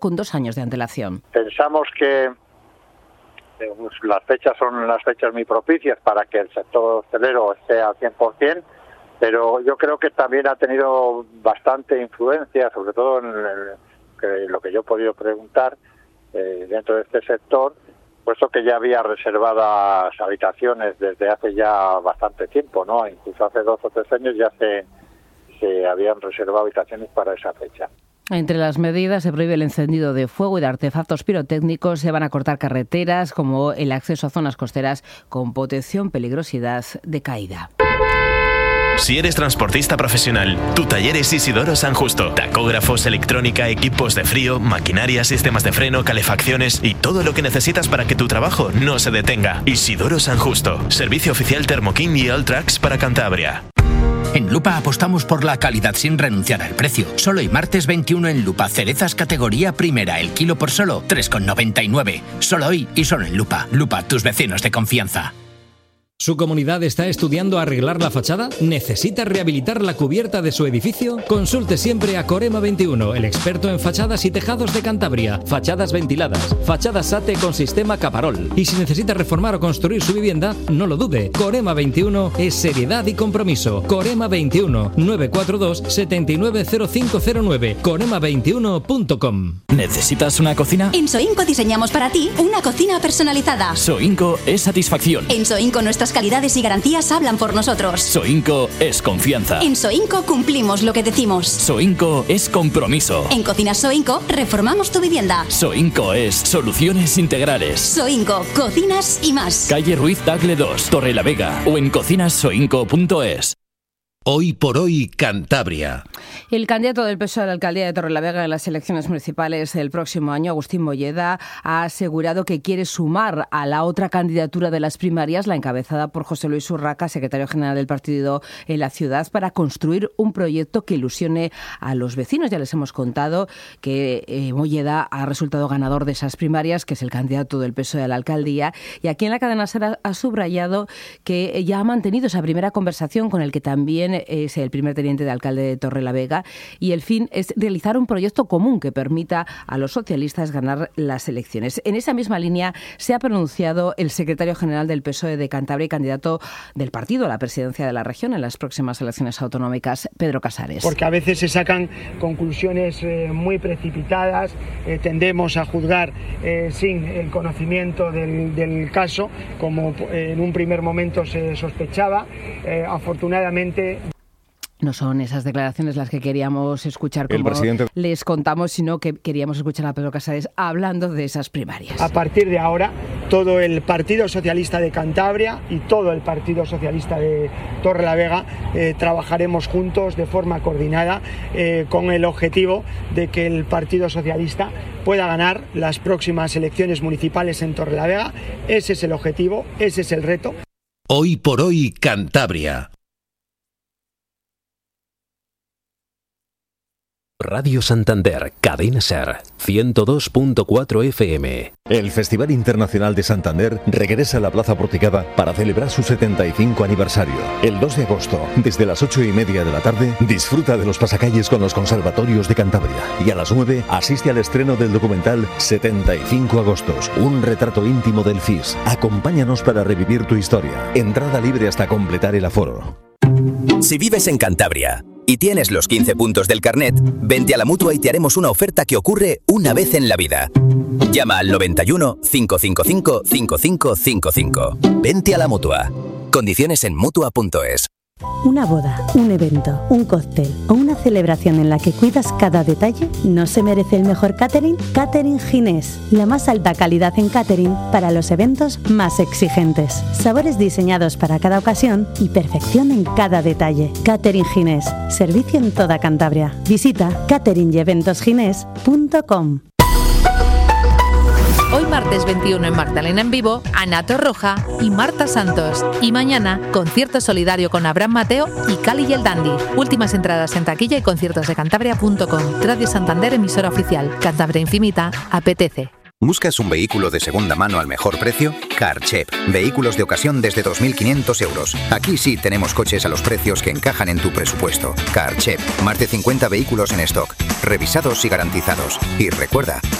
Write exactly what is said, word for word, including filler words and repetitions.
con dos años de antelación. Pensamos que las fechas son las fechas muy propicias para que el sector hostelero esté al cien por ciento, pero yo creo que también ha tenido bastante influencia, sobre todo en el, que, lo que yo he podido preguntar eh, dentro de este sector, puesto que ya había reservadas habitaciones desde hace ya bastante tiempo, ¿no? Incluso hace dos o tres años ya se, se habían reservado habitaciones para esa fecha. Entre las medidas se prohíbe el encendido de fuego y de artefactos pirotécnicos, se van a cortar carreteras como el acceso a zonas costeras con potencial peligrosidad de caída. Si eres transportista profesional, tu taller es Isidoro San Justo. Tacógrafos, electrónica, equipos de frío, maquinaria, sistemas de freno, calefacciones y todo lo que necesitas para que tu trabajo no se detenga. Isidoro San Justo. Servicio oficial Thermoking y Alltrax para Cantabria. En Lupa apostamos por la calidad sin renunciar al precio. Solo hoy martes veintiuno en Lupa, cerezas categoría primera, el kilo por solo tres con noventa y nueve. Solo hoy y solo en Lupa. Lupa, tus vecinos de confianza. ¿Su comunidad está estudiando arreglar la fachada? ¿Necesita rehabilitar la cubierta de su edificio? Consulte siempre a Corema veintiuno, el experto en fachadas y tejados de Cantabria. Fachadas ventiladas, fachadas SATE con sistema Caparol. Y si necesita reformar o construir su vivienda, no lo dude. Corema veintiuno es seriedad y compromiso. Corema veintiuno, nueve cuatro dos, siete nueve cero cinco cero nueve. corema veintiuno punto com. ¿Necesitas una cocina? En Soinco diseñamos para ti una cocina personalizada. Soinco es satisfacción. En Soinco nuestras calidades y garantías hablan por nosotros. Soinco es confianza. En Soinco cumplimos lo que decimos. Soinco es compromiso. En Cocinas Soinco reformamos tu vivienda. Soinco es soluciones integrales. Soinco, cocinas y más. Calle Ruiz Tagle dos, Torrelavega o en cocinas soinco punto es. Hoy por hoy, Cantabria. El candidato del P S O E a la alcaldía de Torrelavega en las elecciones municipales del próximo año, Agustín Molleda, ha asegurado que quiere sumar a la otra candidatura de las primarias, la encabezada por José Luis Urraca, secretario general del partido en la ciudad, para construir un proyecto que ilusione a los vecinos. Ya les hemos contado que eh, Molleda ha resultado ganador de esas primarias, que es el candidato del P S O E a la alcaldía, y aquí en la cadena SER ha, ha subrayado que ya ha mantenido esa primera conversación con el que también es el primer teniente de alcalde de Torrelavega, y el fin es realizar un proyecto común que permita a los socialistas ganar las elecciones. En esa misma línea se ha pronunciado el secretario general del P S O E de Cantabria y candidato del partido a la presidencia de la región en las próximas elecciones autonómicas, Pedro Casares. Porque a veces se sacan conclusiones eh, muy precipitadas, eh, tendemos a juzgar eh, sin el conocimiento del, del caso, como eh, en un primer momento se sospechaba. Eh, afortunadamente, no son esas declaraciones las que queríamos escuchar, como el presidente les contamos, sino que queríamos escuchar a Pedro Casares hablando de esas primarias. A partir de ahora, todo el Partido Socialista de Cantabria y todo el Partido Socialista de Torrelavega eh, trabajaremos juntos de forma coordinada eh, con el objetivo de que el Partido Socialista pueda ganar las próximas elecciones municipales en Torrelavega. Ese es el objetivo, ese es el reto. Hoy por hoy, Cantabria. Radio Santander, Cadena SER, ciento dos punto cuatro F M. El Festival Internacional de Santander regresa a la Plaza Porticada para celebrar su setenta y cinco aniversario. El dos de agosto, desde las ocho y media de la tarde, disfruta de los pasacalles con los conservatorios de Cantabria. Y a las nueve, asiste al estreno del documental setenta y cinco agostos, un retrato íntimo del F I S. Acompáñanos para revivir tu historia. Entrada libre hasta completar el aforo. Si vives en Cantabria y tienes los quince puntos del carnet, vente a la Mutua y te haremos una oferta que ocurre una vez en la vida. Llama al noventa y uno, cinco cinco cinco, cinco cinco cinco cinco. Vente a la Mutua. Condiciones en mutua punto es. Una boda, un evento, un cóctel o una celebración en la que cuidas cada detalle, ¿no se merece el mejor catering? Catering Ginés, la más alta calidad en catering para los eventos más exigentes. Sabores diseñados para cada ocasión y perfección en cada detalle. Catering Ginés, servicio en toda Cantabria. Visita catering y eventos ginés punto com. Hoy martes veintiuno en Magdalena en Vivo, Ana Torroja y Marta Santos. Y mañana, concierto solidario con Abraham Mateo y Cali y el Dandy. Últimas entradas en taquilla y conciertos de cantabria punto com. Radio Santander, emisora oficial. Cantabria Infinita, apetece. ¿Buscas un vehículo de segunda mano al mejor precio? Carchep. Vehículos de ocasión desde dos mil quinientos euros. Aquí sí tenemos coches a los precios que encajan en tu presupuesto. Carchep. Más de cincuenta vehículos en stock. Revisados y garantizados. Y recuerda,